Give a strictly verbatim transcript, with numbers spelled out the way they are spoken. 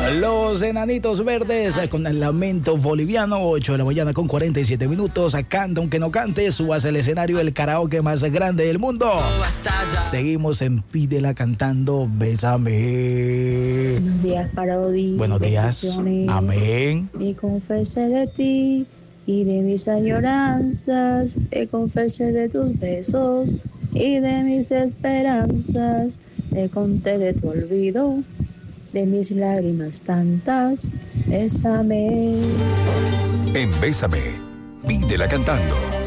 Los Enanitos Verdes con el lamento boliviano, ocho de la mañana con cuarenta y siete minutos. Canta aunque no cante, subas al escenario, el karaoke más grande del mundo. Seguimos en Pídela cantando Bésame. Buenos días, Parodi. Buenos días. Amén. Me confesé de ti y de mis añoranzas. Me confesé de tus besos y de mis esperanzas. Me conté de tu olvido, de mis lágrimas tantas. Bésame. En Bésame, Pídela cantando.